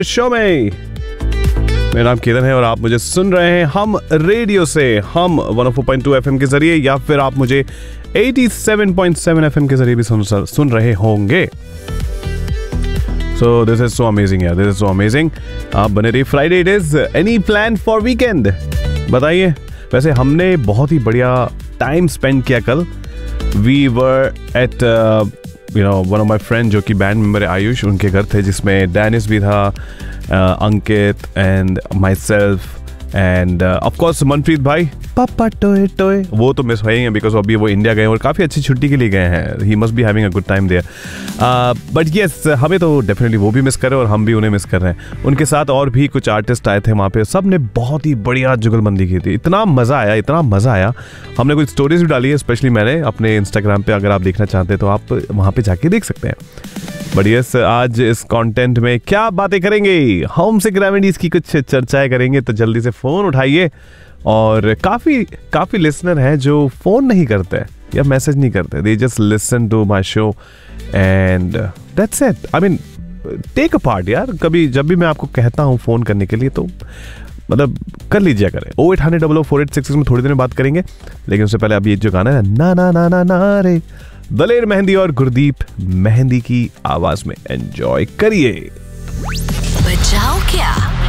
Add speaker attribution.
Speaker 1: Show में मेरा नाम केतन है और आप मुझे सुन रहे हैं हम रेडियो से, हम 104.2 एफएम के जरिए, या फिर आप मुझे 87.7 एफएम के जरिए भी सुन रहे होंगे। So this is so amazing यार, दिस इज सो अमेजिंग। आप बने रहिए, Friday it is. Any plan for weekend बताइए। वैसे हमने बहुत ही बढ़िया टाइम स्पेंड किया कल। We were at one of my friend जो कि बैंड मेंबर है आयुष, उनके घर थे, जिसमें डैनिस भी था, अंकित and my self end of course Manpreet भाई। पापा टोए टोए वो तो मिस हुए हैं बिकॉज अभी वो इंडिया गए और काफ़ी अच्छी छुट्टी के लिए गए हैं। He must be having a good time there. But yes, हमें तो डेफिनेटली वो भी मिस कर रहे हैं और हम भी उन्हें मिस कर रहे हैं। उनके साथ और भी कुछ आर्टिस्ट आए थे वहाँ पे, सब ने बहुत ही बढ़िया जुगलबंदी की थी। इतना मज़ा आया, इतना मज़ा आया। हमने कुछ स्टोरीज भी डाली है, स्पेशली मैंने अपने इंस्टाग्राम पे। अगर आप देखना चाहते हैं तो आप वहाँ पे जाके देख सकते हैं। बट यस, आज इस कंटेंट में क्या बातें करेंगे, होम सिक रेमेडीज की कुछ चर्चाएं करेंगे। तो जल्दी से फ़ोन उठाइए। और काफ़ी लिसनर हैं जो फ़ोन नहीं करते या मैसेज नहीं करते, they just listen to my show and that's it. I mean take a part यार। कभी जब भी मैं आपको कहता हूँ फ़ोन करने के लिए तो मतलब कर लीजिए करें। 0800 में थोड़ी देर में बात करेंगे, लेकिन उससे पहले अभी ये जो गाना है ना ना ना ना ना रे, दलेर मेहंदी और गुरदीप मेहंदी की आवाज में एंजॉय करिए।
Speaker 2: बजाओ क्या